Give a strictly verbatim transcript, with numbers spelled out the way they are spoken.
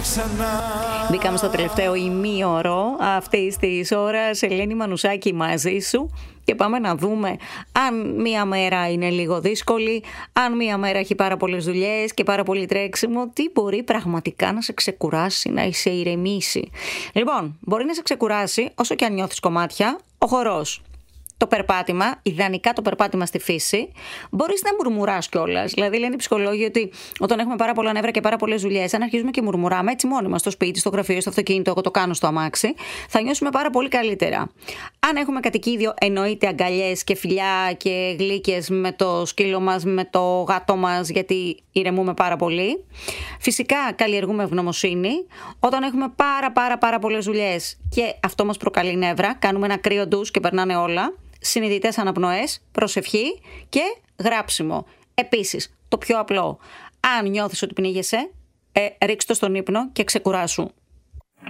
Μπήκαμε στο τελευταίο ημίωρο αυτής της ώρας. Ελένη Μανουσάκη μαζί σου. Και πάμε να δούμε αν μία μέρα είναι λίγο δύσκολη, αν μία μέρα έχει πάρα πολλές δουλειές και πάρα πολύ τρέξιμο, τι μπορεί πραγματικά να σε ξεκουράσει, να σε ηρεμήσει. Λοιπόν, μπορεί να σε ξεκουράσει όσο και αν νιώθεις κομμάτια, ο χορός. Το περπάτημα, ιδανικά το περπάτημα στη φύση, μπορείς να μουρμουράς κιόλας. Δηλαδή, λένε οι ψυχολόγοι ότι όταν έχουμε πάρα πολλά νεύρα και πάρα πολλές δουλειές, αν αρχίζουμε και μουρμουράμε έτσι μόνοι μας στο σπίτι, στο γραφείο, στο αυτοκίνητο, εγώ το κάνω στο αμάξι, θα νιώσουμε πάρα πολύ καλύτερα. Αν έχουμε κατοικίδιο, εννοείται αγκαλιές και φιλιά και γλύκες με το σκύλο μας, με το γάτο μας, γιατί ηρεμούμε πάρα πολύ. Φυσικά, καλλιεργούμε ευγνωμοσύνη. Όταν έχουμε πάρα πάρα πάρα πολλές δουλειές και αυτό μας προκαλεί νεύρα, κάνουμε ένα κρύο ντους και περνάνε όλα. Συνειδητές αναπνοές, προσευχή και γράψιμο. Επίσης, το πιο απλό, αν νιώθεις ότι πνίγεσαι, ε, ρίξ' το στον ύπνο και ξεκουράσου.